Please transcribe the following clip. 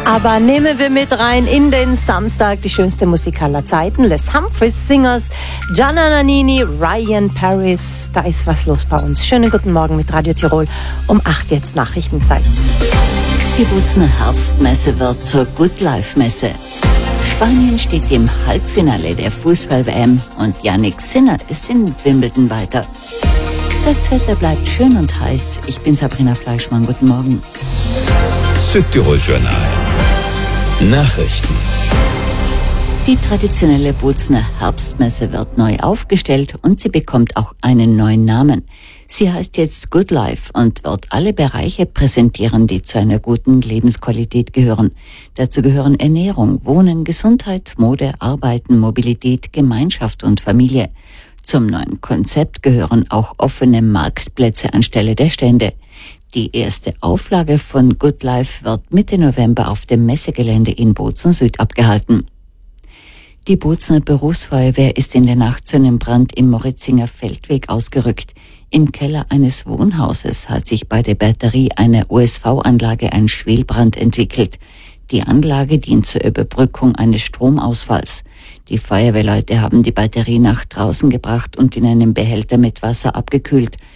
Aber nehmen wir mit rein in den Samstag die schönste Musik aller Zeiten. Les Humphreys Singers, Gianna Nannini, Ryan Paris. Da ist was los bei uns. Schönen guten Morgen mit Radio Tirol. Um 8 jetzt Nachrichtenzeit. Die Bozner Herbstmesse wird zur Good Life Messe. Spanien steht im Halbfinale der Fußball-WM und Yannick Sinner ist in Wimbledon weiter. Das Wetter bleibt schön und heiß. Ich bin Sabrina Fleischmann. Guten Morgen. Südtirol Journal. Nachrichten. Die traditionelle Bozner Herbstmesse wird neu aufgestellt und sie bekommt auch einen neuen Namen. Sie heißt jetzt Good Life und wird alle Bereiche präsentieren, die zu einer guten Lebensqualität gehören. Dazu gehören Ernährung, Wohnen, Gesundheit, Mode, Arbeiten, Mobilität, Gemeinschaft und Familie. Zum neuen Konzept gehören auch offene Marktplätze anstelle der Stände. Die erste Auflage von Good Life wird Mitte November auf dem Messegelände in Bozen Süd abgehalten. Die Bozner Berufsfeuerwehr ist in der Nacht zu einem Brand im Moritzinger Feldweg ausgerückt. Im Keller eines Wohnhauses hat sich bei der Batterie einer USV-Anlage ein Schwelbrand entwickelt. Die Anlage dient zur Überbrückung eines Stromausfalls. Die Feuerwehrleute haben die Batterie nach draußen gebracht und in einem Behälter mit Wasser abgekühlt.